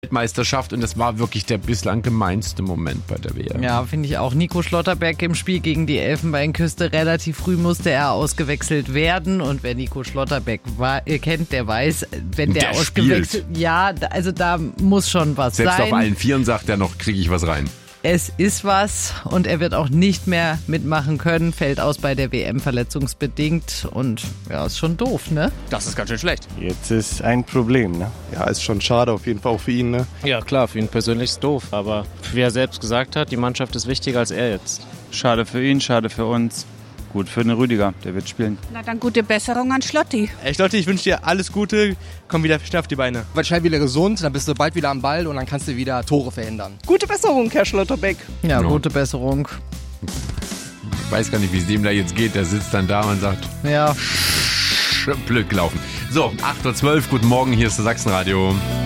Weltmeisterschaft und das war wirklich der bislang gemeinste Moment bei der WM. Ja, finde ich auch. Nico Schlotterbeck im Spiel gegen die Elfenbeinküste. Relativ früh musste er ausgewechselt werden und wer Nico Schlotterbeck kennt, der weiß, wenn der ausgewechselt... spielt. Ja, also da muss schon was Selbst sein. auf allen Vieren sagt er noch, kriege ich was rein. Es ist was und er wird auch nicht mehr mitmachen können, fällt aus bei der WM verletzungsbedingt und ja, ist schon doof, ne? Das ist ganz schön schlecht. Jetzt ist ein Problem, ne? Ja, ist schon schade auf jeden Fall auch für ihn, ne? Ja klar, für ihn persönlich ist doof, aber wie er selbst gesagt hat, die Mannschaft ist wichtiger als er jetzt. Schade für ihn, schade für uns. Gut für den Rüdiger, der wird spielen. Na dann gute Besserung an Schlotti. Ey, Schlotti, ich wünsche dir alles Gute. Komm wieder schnell auf die Beine. Werd schnell wieder gesund, dann bist du bald wieder am Ball und dann kannst du wieder Tore verhindern. Gute Besserung, Herr Schlotterbeck. Ja, gute Besserung. Ich weiß gar nicht, wie es dem da jetzt geht. Der sitzt dann da und sagt, Ja. blöd gelaufen. So, 8:12 Uhr, guten Morgen, hier ist das Sachsenradio.